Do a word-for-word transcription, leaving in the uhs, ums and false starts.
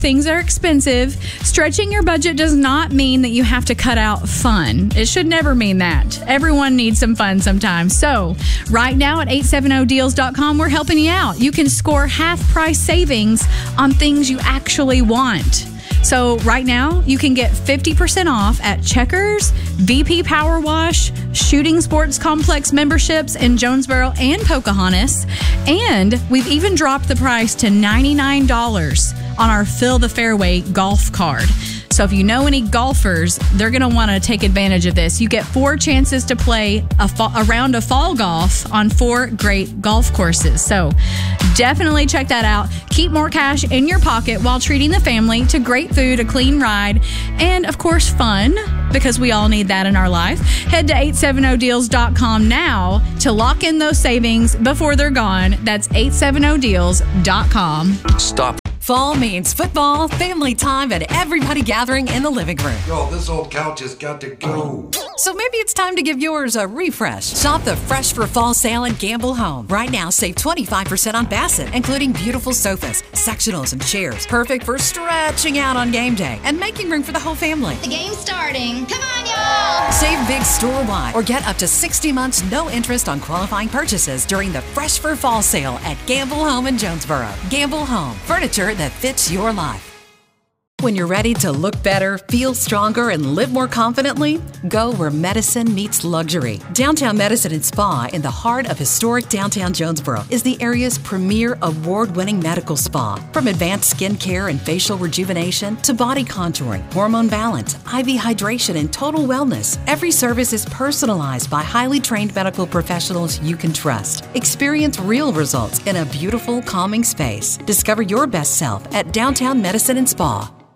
Things are expensive. Stretching your budget does not mean that you have to cut out fun. It should never mean that. Everyone needs some fun sometimes. So, right now at eight seventy deals dot com, we're helping you out. You can score half price savings on things you actually want. So right now, you can get fifty percent off at Checkers, V P Power Wash, Shooting Sports Complex memberships in Jonesboro and Pocahontas. And we've even dropped the price to ninety-nine dollars on our Fill the Fairway golf card. So if you know any golfers, they're going to want to take advantage of this. You get four chances to play a, fa- a round of fall golf on four great golf courses. So definitely check that out. Keep more cash in your pocket while treating the family to great food, a clean ride, and of course fun, because we all need that in our life. Head to eight seventy deals dot com now to lock in those savings before they're gone. That's eight seventy deals dot com. Stop. Fall means football, family time, and everybody gathering in the living room. Yo, this old couch has got to go. So maybe it's time to give yours a refresh. Shop the Fresh for Fall sale at Gamble Home. Right now, save twenty-five percent on Bassett, including beautiful sofas, sectionals, and chairs. Perfect for stretching out on game day and making room for the whole family. The game's starting. Come on, y'all! Save big store-wide or get up to sixty months no interest on qualifying purchases during the Fresh for Fall sale at Gamble Home in Jonesboro. Gamble Home. Furniture that fits your life. When you're ready to look better, feel stronger, and live more confidently, go where medicine meets luxury. Downtown Medicine and Spa in the heart of historic downtown Jonesboro is the area's premier award-winning medical spa. From advanced skin care and facial rejuvenation to body contouring, hormone balance, I V hydration, and total wellness, every service is personalized by highly trained medical professionals you can trust. Experience real results in a beautiful, calming space. Discover your best self at Downtown Medicine and Spa.